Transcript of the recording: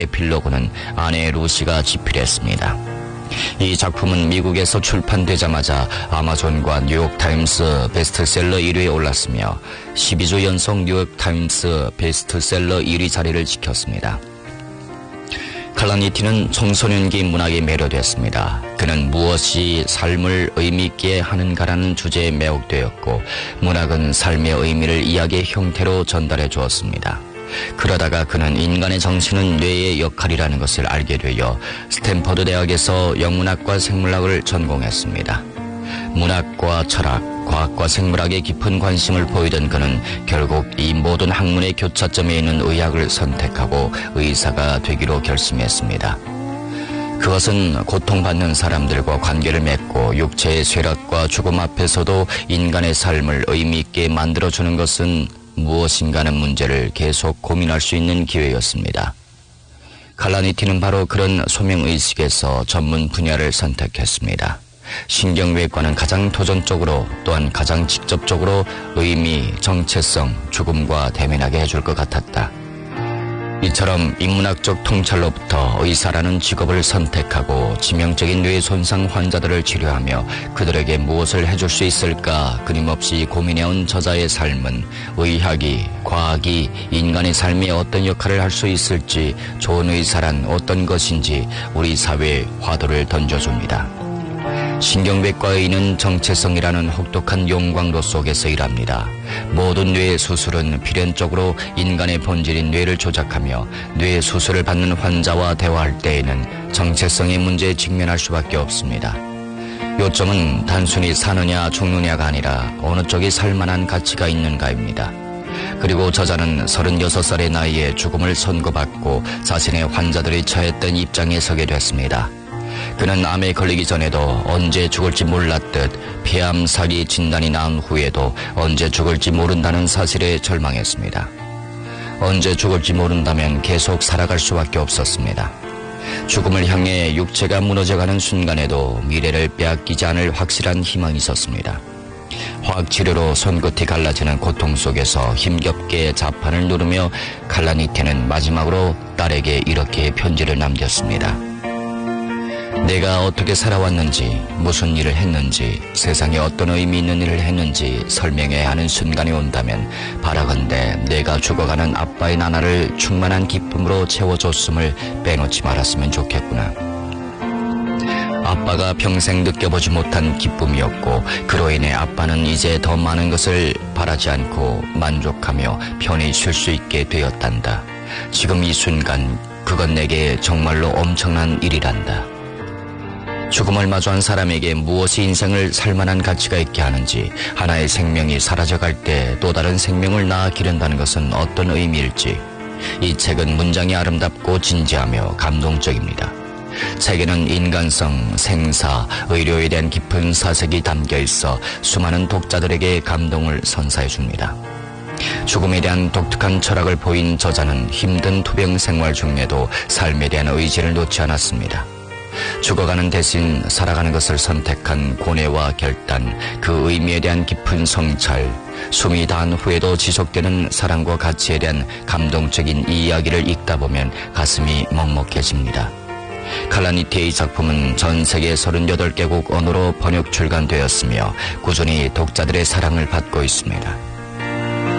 에필로그는 아내 루시가 집필했습니다. 이 작품은 미국에서 출판되자마자 아마존과 뉴욕타임스 베스트셀러 1위에 올랐으며 12주 연속 뉴욕타임스 베스트셀러 1위 자리를 지켰습니다. 칼라니티는 청소년기 문학에 매료됐습니다. 그는 무엇이 삶을 의미있게 하는가라는 주제에 매혹되었고 문학은 삶의 의미를 이야기의 형태로 전달해 주었습니다. 그러다가 그는 인간의 정신은 뇌의 역할이라는 것을 알게 되어 스탠퍼드 대학에서 영문학과 생물학을 전공했습니다. 문학과 철학, 과학과 생물학에 깊은 관심을 보이던 그는 결국 이 모든 학문의 교차점에 있는 의학을 선택하고 의사가 되기로 결심했습니다. 그것은 고통받는 사람들과 관계를 맺고 육체의 쇠락과 죽음 앞에서도 인간의 삶을 의미있게 만들어주는 것은 무엇인가 하는 문제를 계속 고민할 수 있는 기회였습니다. 칼라니티는 바로 그런 소명의식에서 전문 분야를 선택했습니다. 신경외과는 가장 도전적으로 또한 가장 직접적으로 의미, 정체성, 죽음과 대면하게 해줄 것 같았다. 이처럼 인문학적 통찰로부터 의사라는 직업을 선택하고 치명적인 뇌 손상 환자들을 치료하며 그들에게 무엇을 해줄 수 있을까 끊임없이 고민해온 저자의 삶은 의학이, 과학이 인간의 삶에 어떤 역할을 할 수 있을지, 좋은 의사란 어떤 것인지 우리 사회에 화두를 던져줍니다. 신경외과의는 정체성이라는 혹독한 용광로 속에서 일합니다. 모든 뇌 수술은 필연적으로 인간의 본질인 뇌를 조작하며 뇌 수술을 받는 환자와 대화할 때에는 정체성의 문제에 직면할 수밖에 없습니다. 요점은 단순히 사느냐 죽느냐가 아니라 어느 쪽이 살만한 가치가 있는가입니다. 그리고 저자는 36살의 나이에 죽음을 선고받고 자신의 환자들이 처했던 입장에 서게 됐습니다. 그는 암에 걸리기 전에도 언제 죽을지 몰랐듯 폐암 사기 진단이 나온 후에도 언제 죽을지 모른다는 사실에 절망했습니다. 언제 죽을지 모른다면 계속 살아갈 수밖에 없었습니다. 죽음을 향해 육체가 무너져가는 순간에도 미래를 빼앗기지 않을 확실한 희망이 있었습니다. 화학치료로 손끝이 갈라지는 고통 속에서 힘겹게 자판을 누르며 칼라니티는 마지막으로 딸에게 이렇게 편지를 남겼습니다. 내가 어떻게 살아왔는지, 무슨 일을 했는지, 세상에 어떤 의미 있는 일을 했는지 설명해야 하는 순간이 온다면 바라건대 내가 죽어가는 아빠의 나날을 충만한 기쁨으로 채워줬음을 빼놓지 말았으면 좋겠구나. 아빠가 평생 느껴보지 못한 기쁨이었고 그로 인해 아빠는 이제 더 많은 것을 바라지 않고 만족하며 편히 쉴 수 있게 되었단다. 지금 이 순간 그건 내게 정말로 엄청난 일이란다. 죽음을 마주한 사람에게 무엇이 인생을 살만한 가치가 있게 하는지, 하나의 생명이 사라져갈 때 또 다른 생명을 낳아 기른다는 것은 어떤 의미일지, 이 책은 문장이 아름답고 진지하며 감동적입니다. 책에는 인간성, 생사, 의료에 대한 깊은 사색이 담겨 있어 수많은 독자들에게 감동을 선사해 줍니다. 죽음에 대한 독특한 철학을 보인 저자는 힘든 투병 생활 중에도 삶에 대한 의지를 놓지 않았습니다. 죽어가는 대신 살아가는 것을 선택한 고뇌와 결단, 그 의미에 대한 깊은 성찰, 숨이 닿은 후에도 지속되는 사랑과 가치에 대한 감동적인 이 이야기를 읽다 보면 가슴이 먹먹해집니다. 칼라니티의 작품은 전 세계 38개국 언어로 번역 출간되었으며 꾸준히 독자들의 사랑을 받고 있습니다.